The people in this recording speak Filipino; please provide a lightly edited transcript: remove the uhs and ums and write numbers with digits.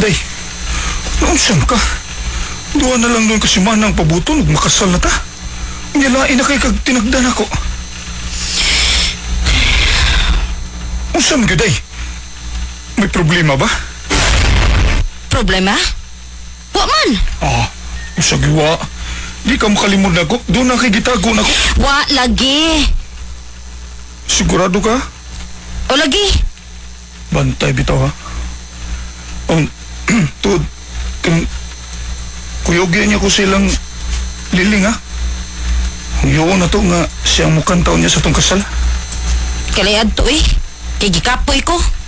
Day, naunsan ka? Duwa na lang doon kasi manang pabuto, makasal na ta. Nilain na kay kag tinagdan ako. Unsan ka, Day? May problema ba? Problema? Wa man. Sagiwa. Di ka makalimod na ko. Doon na kay gitago na ko. Wa lagi. Sigurado ka? O lagi. Bantay bitaw ha. Tuod, kuyogyan niya ko silang liling ha. Huyo na to nga siyang mukhang taon niya sa tong kasal. Kalayad to eh. Kay gikapoy ko.